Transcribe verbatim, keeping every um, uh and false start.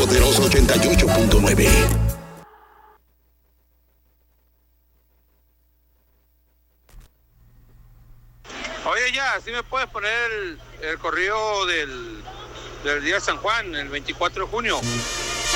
Poderoso ochenta y ocho punto nueve. Oye, ya, ¿sí me puedes poner el, el corrido del, del día de San Juan, el veinticuatro de junio?